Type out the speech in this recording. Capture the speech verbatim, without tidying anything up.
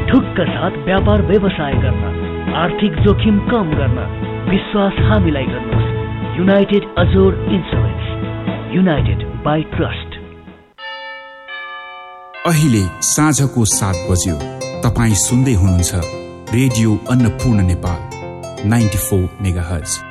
ढुक्क साथ व्यापार व्यवसाय गर्न, आर्थिक जोखिम कम गर्न विश्वास हामीलाई गर्नुहोस्। United Azor insurance, United by trust. अहिले साँझको सात बज्यो। तपाईँ सुन्दै हुनुहुन्छ radio Annapurna Nepal ninety four megahertz.